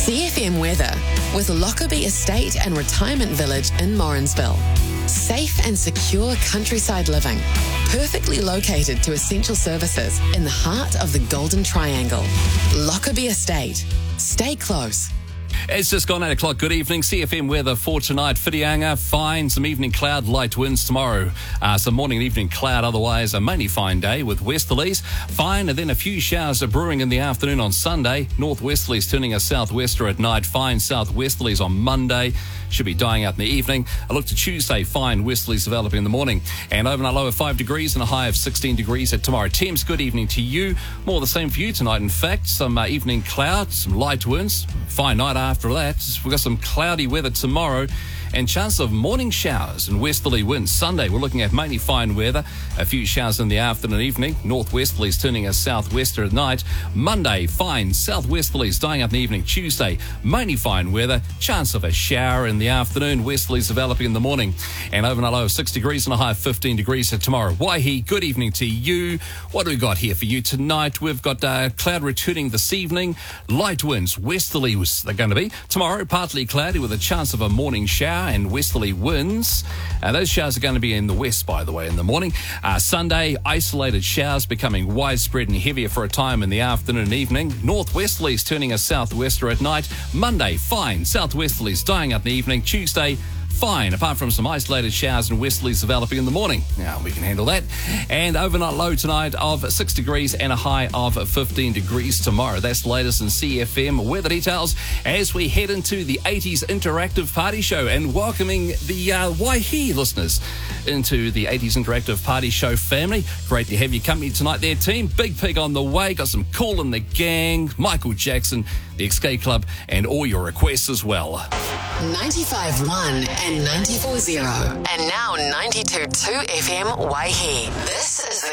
CFM weather with Lockerbie Estate and Retirement Village in Morrinsville. Safe and secure countryside living, perfectly located to essential services in the heart of the Golden Triangle. Lockerbie Estate. Stay close. It's just gone 8 o'clock. Good evening. CFM weather for tonight. Whitianga, fine. Some evening cloud, light winds tomorrow. Some morning and evening cloud. Otherwise, a mainly fine day with westerlies. Fine, and then a few showers are brewing in the afternoon on Sunday. Northwesterlies turning a southwester at night. Fine southwesterlies on Monday. Should be dying out in the evening. A look to Tuesday, fine westerlies developing in the morning. And overnight low of 5 degrees and a high of 16 degrees at tomorrow. Thames, good evening to you. More the same for you tonight, in fact. Some evening clouds, some light winds. Fine night after that. We've got some cloudy weather tomorrow and chance of morning showers and westerly winds. Sunday, we're looking at mainly fine weather. A few showers in the afternoon and evening. Northwesterlies turning a southwester at night. Monday, fine southwesterlies dying out in the evening. Tuesday, mainly fine weather. Chance of a shower in the afternoon. Westerlies developing in the morning. And overnight low of 6 degrees and a high of 15 degrees tomorrow. Waihi, good evening to you. What do we got here for you tonight? We've got cloud returning this evening. Light winds, westerlies they're going to be. Tomorrow, partly cloudy with a chance of a morning shower and westerly winds. Those showers are going to be in the west, by the way, in the morning. Sunday, isolated showers becoming widespread and heavier for a time in the afternoon and evening. Northwesterlies turning a southwester at night. Monday, fine. Southwesterlies dying out in the evening. Tuesday, fine, apart from some isolated showers and westerlies developing in the morning. Now, we can handle that. And overnight low tonight of 6 degrees and a high of 15 degrees tomorrow. That's the latest in CFM weather details as we head into the 80s Interactive Party Show and welcoming the Waihi listeners into the 80s Interactive Party Show family. Great to have your company tonight there, team. Big Pig on the way. Got some Kool and the Gang, Michael Jackson, the XK Club, and all your requests as well. 95.1 and 94.0 and now 92.2 FM Waihi. This is the